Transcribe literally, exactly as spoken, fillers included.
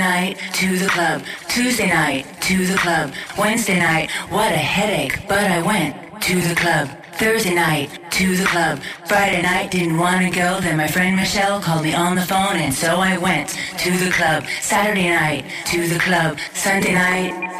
night, to the club. Tuesday night, to the club. Wednesday night, what a headache, but I went to the club. Thursday night, to the club. Friday night, didn't want to go. Then my friend Michelle called me on the phone, and so I went to the club. Saturday night, to the club. Sunday night,